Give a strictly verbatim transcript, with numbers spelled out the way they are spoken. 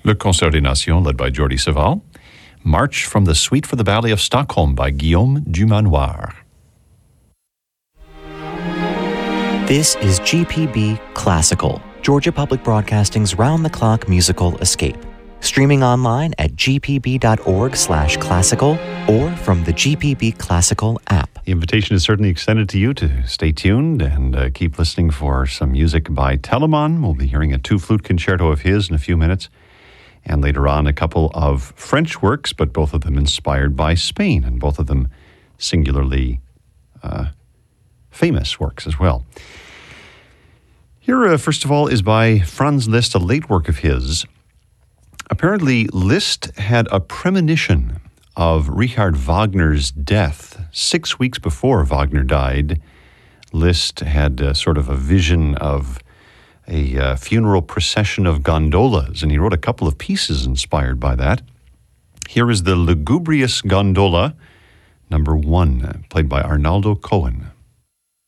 Le Concert des Nations, led by Jordi Savall. March from the Suite for the Ballet of Stockholm by Guillaume Dumanoir. This is G P B Classical, Georgia Public Broadcasting's round-the-clock musical escape. Streaming online at g p b dot org slash classical or from the G P B Classical app. The invitation is certainly extended to you to stay tuned and uh, keep listening for some music by Telemann. We'll be hearing a two-flute concerto of his in a few minutes. And later on, a couple of French works, but both of them inspired by Spain, and both of them singularly uh, famous works as well. Here, uh, first of all, is by Franz Liszt, a late work of his. Apparently, Liszt had a premonition of Richard Wagner's death. Six weeks before Wagner died, Liszt had uh, sort of a vision of a uh, funeral procession of gondolas, and he wrote a couple of pieces inspired by that. Here is the Lugubrious Gondola, number one, played by Arnaldo Cohen.